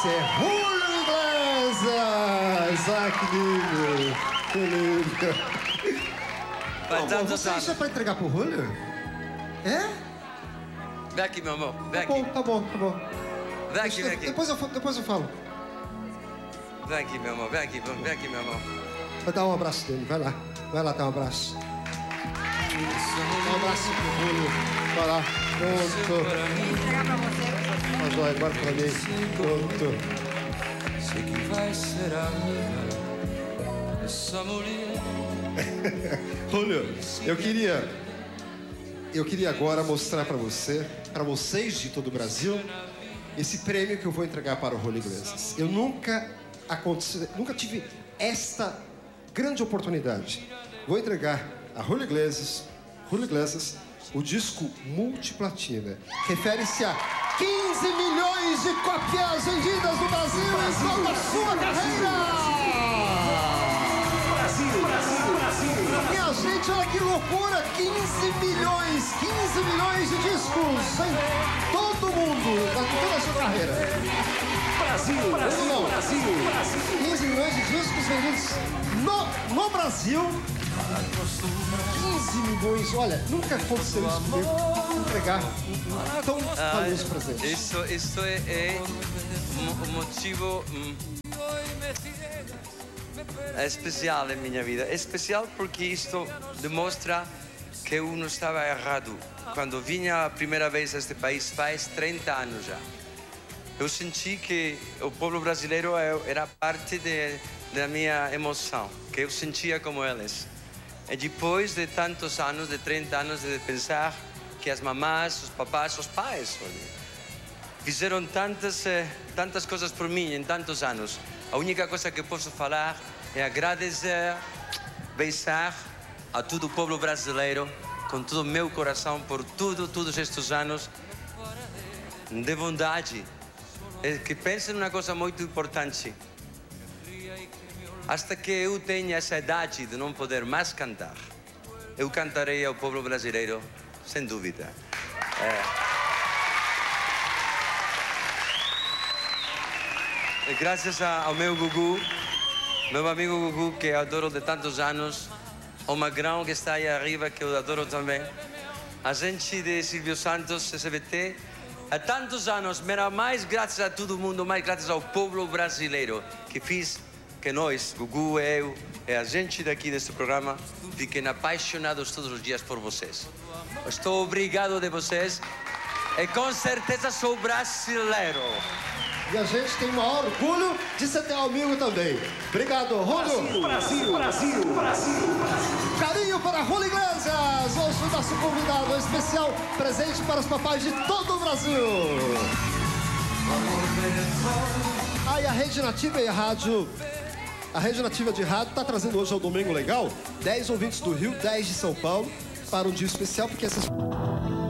você, Julio Iglesias! Ah, que lindo! Que lindo! Você acha pra entregar pro Julio? É? Vem aqui, meu amor. Vem aqui. Tá bom. Vem aqui, vem aqui. Depois eu falo. Vem aqui, meu amor. Vem aqui, meu amor. Vai dar um abraço dele. Vai lá dar um abraço. Dá um abraço pro Julio. Vai lá. Pronto. Vou entregar pra você. Uma joia, agora pra mim. Pronto. Sei que vai ser amiga dessa mulher. Julio, eu queria agora mostrar para vocês de todo o Brasil, esse prêmio que eu vou entregar para o Julio Iglesias. Eu nunca tive esta grande oportunidade. Vou entregar a Julio Iglesias o disco multiplatina. Refere-se a 15 milhões de cópias vendidas no Brasil em toda a sua carreira! Minha gente, olha que loucura! 15 milhões de discos em todo o mundo, em toda a sua carreira. Brasil! 15 milhões de discos vendidos no Brasil. 15 milhões, olha, nunca aconteceu isso comigo. Vou entregar um tão valioso presente. Isso é um motivo especial em minha vida. É especial porque isto demonstra que eu não estava errado. Quando vinha a primeira vez a este país, faz 30 anos já, eu senti que o povo brasileiro era parte da minha emoção, que eu sentia como eles. E depois de tantos anos, de 30 anos, de pensar que as mamás, os papás, os pais fizeram tantas coisas por mim em tantos anos, a única coisa que posso falar é agradecer, beijar a todo o povo brasileiro com todo o meu coração por todos estes anos de bondade. É que pensem numa coisa muito importante. Hasta que eu tenha essa idade de não poder mais cantar, eu cantarei ao povo brasileiro, sem dúvida. E graças ao meu Gugu, meu amigo Gugu, que eu adoro de tantos anos, o Magrão, que está aí arriba, que eu adoro também, a gente de Silvio Santos, SBT, há tantos anos, mas mais graças a todo mundo, mais graças ao povo brasileiro, que fiz que nós, Gugu, eu e a gente daqui deste programa, fiquem apaixonados todos os dias por vocês. Estou obrigado de vocês e com certeza sou brasileiro. E a gente tem o maior orgulho de ser teu amigo também. Obrigado, Julio. Brasil. Carinho para Julio Iglesias, hoje o nosso convidado especial, presente para os papais de todo o Brasil. Aí a Rede Nativa e a Rádio... A Rede Nativa de Rádio está trazendo hoje ao Domingo Legal 10 ouvintes do Rio, 10 de São Paulo, para um dia especial, porque essas...